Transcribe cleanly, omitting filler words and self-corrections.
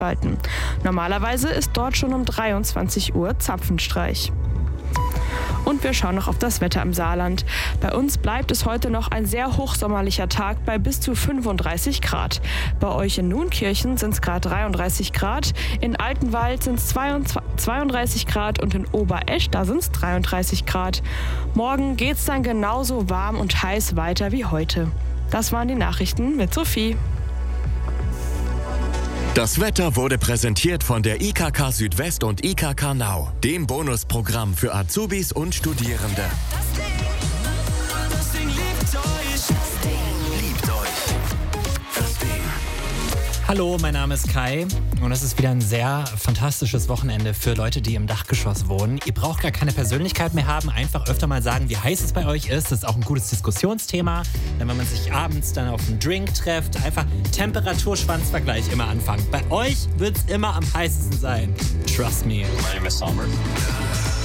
walten. Normalerweise ist dort schon um 23 Uhr Zapfenstreich. Und wir schauen noch auf das Wetter im Saarland. Bei uns bleibt es heute noch ein sehr hochsommerlicher Tag bei bis zu 35 Grad. Bei euch in Nuenkirchen sind es gerade 33 Grad, in Altenwald sind es 32 Grad und in Oberesch, da sind es 33 Grad. Morgen geht es dann genauso warm und heiß weiter wie heute. Das waren die Nachrichten mit Sophie. Das Wetter wurde präsentiert von der IKK Südwest und IKK Now, dem Bonusprogramm für Azubis und Studierende. Das Ding liebt euch. Hallo, mein Name ist Kai und es ist wieder ein sehr fantastisches Wochenende für Leute, die im Dachgeschoss wohnen. Ihr braucht gar keine Persönlichkeit mehr haben, einfach öfter mal sagen, wie heiß es bei euch ist. Das ist auch ein gutes Diskussionsthema. Dann, wenn man sich abends dann auf einen Drink trifft, einfach Temperaturschwanzvergleich immer anfangen. Bei euch wird es immer am heißesten sein. Trust me. My name is Sommer.